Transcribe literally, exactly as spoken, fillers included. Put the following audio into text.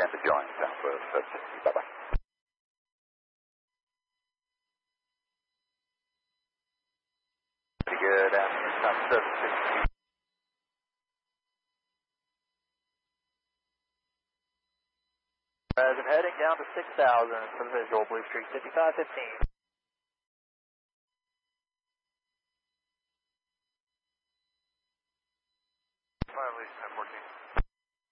and to join Southwest seven sixty. Bye-bye. Pretty good afternoon, Southwest seven sixty. As I'm heading down to six thousand for the visual, Blue Street fifty-five fifteen.